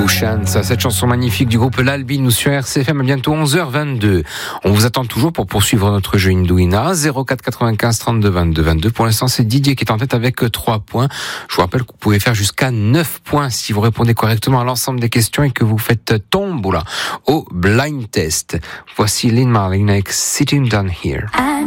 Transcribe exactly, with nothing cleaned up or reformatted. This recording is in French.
Chance, cette chanson magnifique du groupe L'Albine sur R C F M à bientôt onze heures vingt-deux. On vous attend toujours pour poursuivre notre jeu Indouina, zéro quatre quatre-vingt-quinze trente-deux vingt-deux vingt-deux. Pour l'instant, c'est Didier qui est en tête avec trois points. Je vous rappelle que vous pouvez faire jusqu'à neuf points si vous répondez correctement à l'ensemble des questions et que vous faites tombola au blind test. Voici Lynn Marlin avec Sitting Down Here.